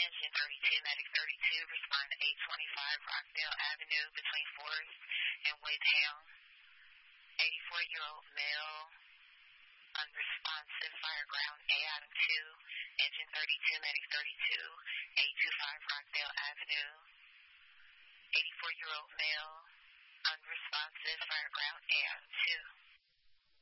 Engine 32, Medic 32, respond to 825 Rockdale Avenue between Forest and Windham. 84-year-old male, unresponsive, Fireground A Item 2, Engine 32, Medic 32, 825 Rockdale Avenue. 84-year-old male, unresponsive, Fireground A Item 2.